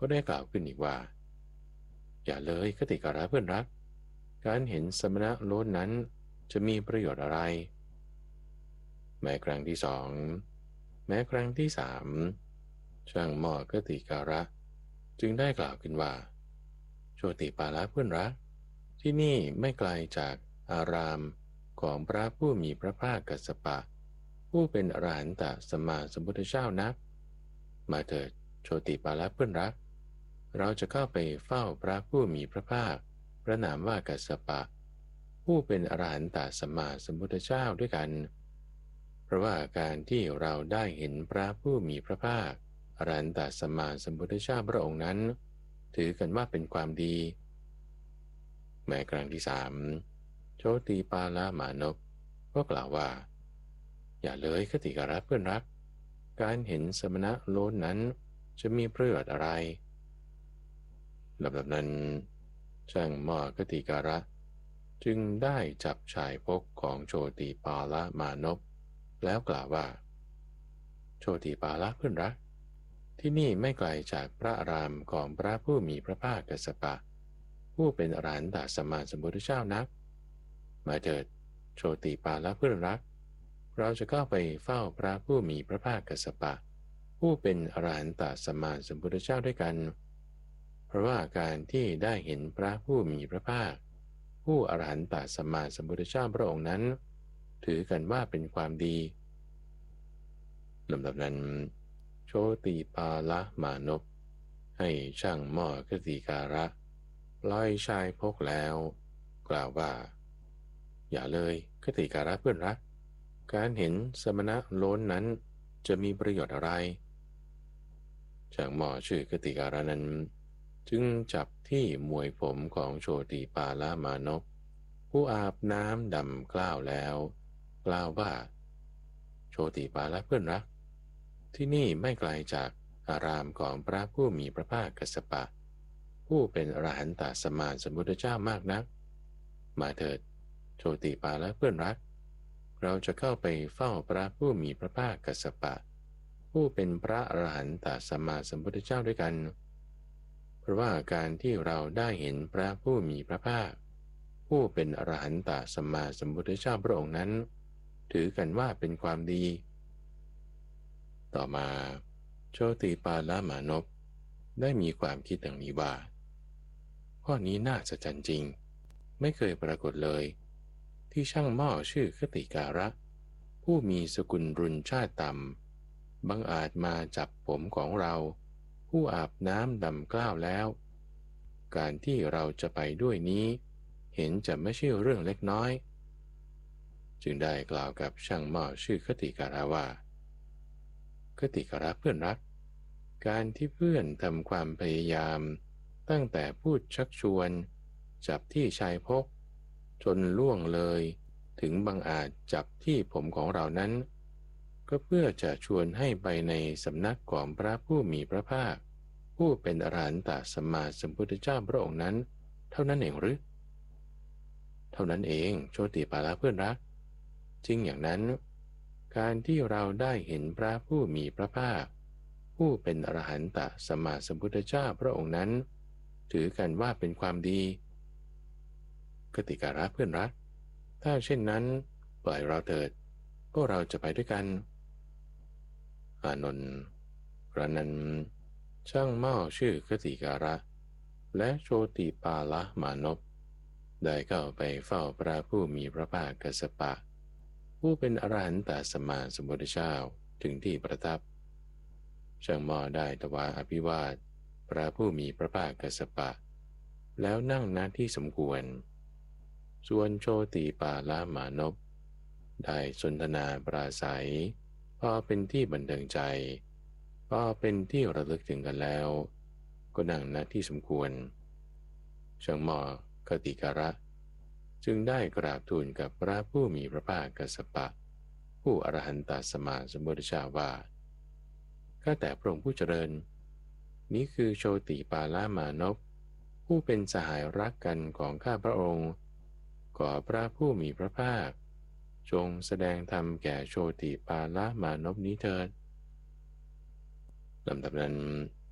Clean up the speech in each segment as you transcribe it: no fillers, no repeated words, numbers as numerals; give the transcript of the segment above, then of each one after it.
ก็ได้กล่าวขึ้นอีกว่าอย่าเลยคติการะเพื่อนรักการเห็นสมณะโลนนั้นจะมีประโยชน์อะไรแม้ครั้งที่สองแม้ครั้งที่สามช่างหมอคติการะจึงได้กล่าวขึ้นว่าโชติปาละเพื่อนรักที่นี่ไม่ไกลจากอารามของพระผู้มีพระภาคกัสสปะผู้เป็นอรหันตสัมมาสัมพุทธเจ้านักมาเถิดโชติปาละเพื่อนรักเราจะเข้าไปเฝ้าพระผู้มีพระภาคพระนามว่ากัสสปะผู้เป็นอรหันตสัมมาสัมพุทธเจ้าด้วยกันเพราะว่าการที่เราได้เห็นพระผู้มีพระภาคอรหันตสัมมาสัมพุทธเจ้าพระองค์นั้นถือกันว่าเป็นความดีแม้ครั้งที่สามโชติปาละมานพก็กล่าวว่าอย่าเลยคติการะเพื่อนรักการเห็นสมณะโลนนั้นจะมีประโยชน์อะไรลำดับนั้นช่างหม้อคติการะจึงได้จับชายพกของโชติปาละมานพแล้วกล่าวว่าโชติปาละเพื่อนรักที่นี่ไม่ไกลจากพระอารามของพระผู้มีพระภาคกัสสปะผู้เป็นอรหันตสัมมาสัมพุทธเจ้านักมาเถิดโชติปาละเพื่อนรักเราจะเข้าไปเฝ้าพระผู้มีพระภาคกัสสปะผู้เป็นอรหันตสัมมาสัมพุทธเจ้าด้วยกันเพราะว่าการที่ได้เห็นพระผู้มีพระภาคผู้อรหันตสัมมาสัมพุทธเจ้าพระองค์นั้นถือกันว่าเป็นความดีลำดับนั้นโชติปาละมานพให้ช่างหม้อคติการะปล่อยชายพกแล้วกล่าวว่าอย่าเลยคติการะเพื่อนรักการเห็นสมณะโล้นนั้นจะมีประโยชน์อะไรช่างหม้อชื่อคติการะนั้นจึงจับที่มวยผมของโชติปาละมานพผู้อาบน้ำดำกล้าวแล้วกล่าวว่าโชติปาละเพื่อนรักที่นี่ไม่ไกลจากอารามของพระผู้มีพระภาคกัสสปะผู้เป็นอรหันตสัมมาสัมพุทธเจ้ามากนักมาเถิดโชติปาละเพื่อนรักเราจะเข้าไปเฝ้าพระผู้มีพระภาคกัสสปะผู้เป็นพระอรหันตสัมมาสัมพุทธเจ้าด้วยกันเพราะว่าการที่เราได้เห็นพระผู้มีพระภาคผู้เป็นอรหันตสัมมาสัมพุทธเจ้าพระองค์นั้นถือกันว่าเป็นความดีต่อมาโชติปาละมานพได้มีความคิดดังนี้ว่าข้อนี้น่าจะจันจริงไม่เคยปรากฏเลยที่ช่างหม้อชื่อคติการะผู้มีสกุลรุนชาติต่ำบังอาจมาจับผมของเราผู้อาบน้ำดำกล้าวแล้วการที่เราจะไปด้วยนี้เห็นจะไม่ใช่เรื่องเล็กน้อยจึงได้กล่าวกับช่างหม้อชื่อคติการะว่าคติการะเพื่อนรักการที่เพื่อนทำความพยายามตั้งแต่พูดชักชวนจับที่ชายพกจนล่วงเลยถึงบังอาจจับที่ผมของเรานั้นก็เพื่อจะชวนให้ไปในสำนักของพระผู้มีพระภาคผู้เป็นอรหันตสัมมาสัมพุทธเจ้าพระองค์นั้นเท่านั้นเองหรือเท่านั้นเองโชติปาละเพื่อนรักจริงอย่างนั้นการที่เราได้เห็นพระผู้มีพระภาคผู้เป็นอรหันตสัมมาสัมพุทธเจ้าพระองค์นั้นถือกันว่าเป็นความดีคติการะเพื่อนรักถ้าเช่นนั้นปล่อยเราเถิดพวกเราจะไปด้วยกันอานนท์กระนั้นช่างหม้อชื่อคติการะและโชติปาละมานพได้เข้าไปเฝ้าพระผู้มีพระภาคกัสสปะผู้เป็นอรหันตสัมมาสัมพุทธเจ้าถึงที่ประทับช่างหม้อได้ถวายอภิวาทพระผู้มีพระภาคกัสสปะแล้วนั่งณที่สมควรส่วนโชติปาละมานพได้สนทนาปราศัยพอเป็นที่บันเทิงใจพอเป็นที่ระลึกถึงกันแล้วก็นั่งณที่สมควรช่างหม้อคติการะจึงได้กราบทูลกับพระผู้มีพระภาคกัสสปะผู้อรหันตสัมมาสัมพุทธเจ้าว่าข้าแต่พระองค์ผู้เจริญนี้คือโชติปาละมานพผู้เป็นสหายรักกันของข้าพระองค์ขอพระผู้มีพระภาคจงแสดงธรรมแก่โชติปาละมานพนี้เถิดลำดับนั้น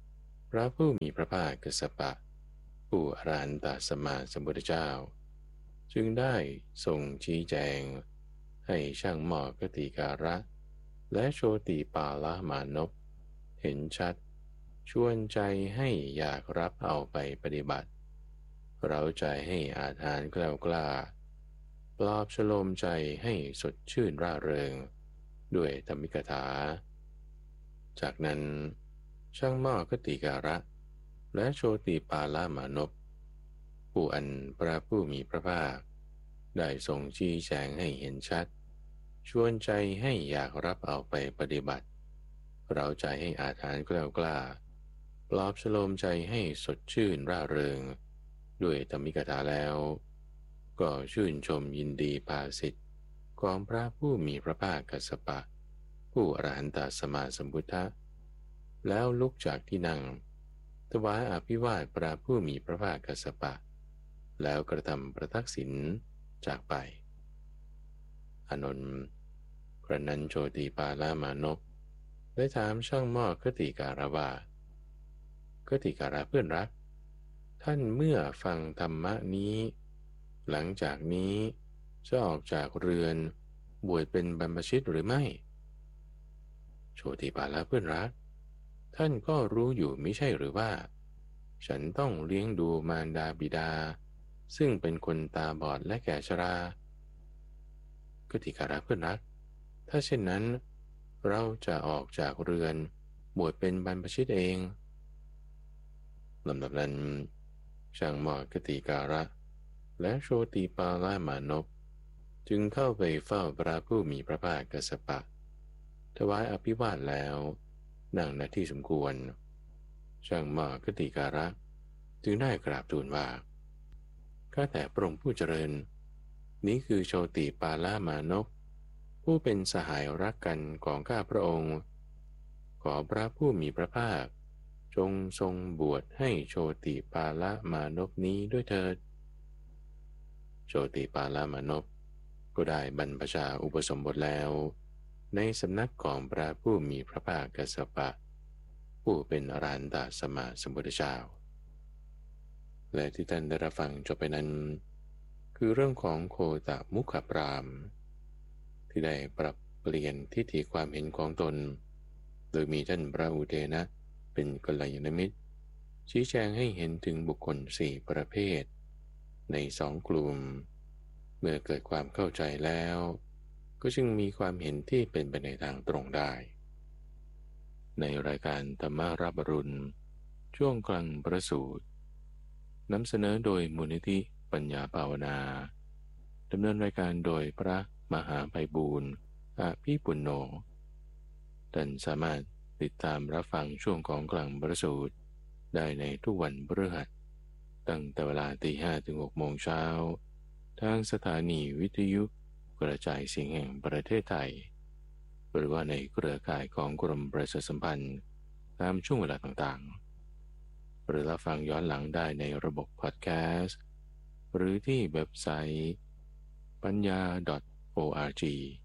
พระผู้มีพระภาคกัสสปะผู้อรหันตสัมมาสัมพุทธเจ้าจึงได้ทรงชี้แจงให้ช่างหมอกติการะและโชติปาละมานพเห็นชัดชวนใจให้อยากรับเอาไปปฏิบัติเราใจให้อาถรรพ์แกล้วกล้าปลอบฉโลมใจให้สดชื่นร่าเริงด้วยธรรมิกถาจากนั้นช่างหม้อกติการะและโชติปาลามานพผู้อันพระผู้มีพระภาคได้ทรงชี้แจงให้เห็นชัดชวนใจให้อยากรับเอาไปปฏิบัติเราใจให้อาถรรพ์แกล้วกล้าปลอบฉโลมใจให้สดชื่นร่าเริงด้วยธรรมิกถาแล้วก็ชื่นชมยินดีภาสิทธิ์ของพระผู้มีพระภาคกัสสปะผู้อรหันตสัมมาสัมพุทธะแล้วลุกจากที่นั่งถวายอภิวาทพระผู้มีพระภาคกัสสปะแล้วกระทำประทักษิณจากไปอานนท์กระนั้นโชติปาลามานพได้ถามช่างหม้อคติการะว่าคติการะเพื่อนรักท่านเมื่อฟังธรรมะนี้หลังจากนี้จะออกจากเรือนบวชเป็นบรรพชิตหรือไม่โชติปาละเพื่อนรักท่านก็รู้อยู่มิใช่หรือว่าฉันต้องเลี้ยงดูมารดาบิดาซึ่งเป็นคนตาบอดและแก่ชราคติการะเพื่อนรักถ้าเช่นนั้นเราจะออกจากเรือนบวชเป็นบรรพชิตเองลำดับนั้นช่างหมอคติการะและโชติปาลามานพจึงเข้าไปเฝ้าพระผู้มีพระภาคกัสสปะถวายอภิวาทแล้วนั่งณที่สมควรช่างหมอคติการะจึงได้กราบทูลว่าข้าแต่พระองค์ผู้เจริญนี้คือโชติปาลามานพผู้เป็นสหายรักกันของข้าพระองค์ขอพระผู้มีพระภาคจงทรงบวชให้โชติปาลามานพนี้ด้วยเถิดโชติปาลามานพก็ได้บรรพชาอุปสมบทแล้วในสำนักของพระผู้มีพระภาคกัสสปะผู้เป็นอรหันตสัมมาสัมพุทธเจ้าและที่ท่านได้รับฟังจบไปนั้นคือเรื่องของโคตมุขพราหมณ์ที่ได้ปรับเปลี่ยนทิฏฐิความเห็นของตนโดยมีท่านพระอุเทนะเป็นกัลยาณมิตรชี้แจงให้เห็นถึงบุคคล4ประเภทใน2กลุ่มเมื่อเกิดความเข้าใจแล้วก็จึงมีความเห็นที่เป็นไปในทางตรงได้ในรายการธรรมารับอรุณช่วงกลางประสูตรนำเสนอโดยมูลนิธิปัญญาภาวนาดำเนินรายการโดยพระมหาไพบูลย์อภิปุณโญท่านสามารถติดตามรับฟังช่วงของกลางประสูตรได้ในทุกวันพฤหัสตั้งแต่เวลา 5:00 ถึง 6:00 น.ทางสถานีวิทยุกระจายเสียงแห่งประเทศไทยหรือว่าในเครือข่ายของกรมประชาสัมพันธ์ตามช่วงเวลาต่างๆหรือรับฟังย้อนหลังได้ในระบบพอดแคสต์หรือที่เว็บไซต์ปัญญา .org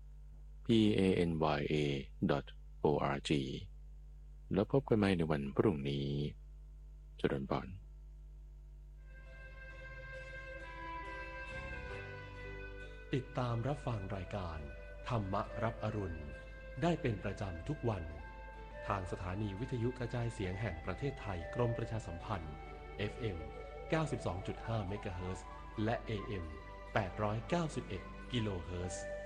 panya.org แล้วพบกันใหม่ในวันพรุ่งนี้เจริญพรติดตามรับฟังรายการธรรมรับอรุณได้เป็นประจำทุกวันทางสถานีวิทยุกระจายเสียงแห่งประเทศไทยกรมประชาสัมพันธ์ FM 92.5 เมกะเฮิรตซ์และ AM 891 กิโลเฮิรตซ์